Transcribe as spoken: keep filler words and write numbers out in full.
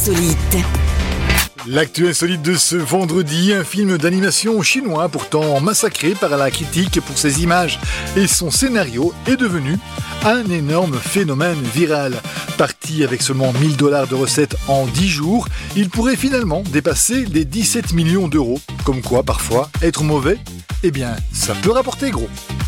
insolite. L'actu insolite de ce vendredi, un film d'animation chinois pourtant massacré par la critique pour ses images et son scénario est devenu un énorme phénomène viral. Parti avec seulement mille dollars de recettes en dix jours, il pourrait finalement dépasser les dix-sept millions d'euros. Comme quoi, parfois, être mauvais, eh bien, ça peut rapporter gros.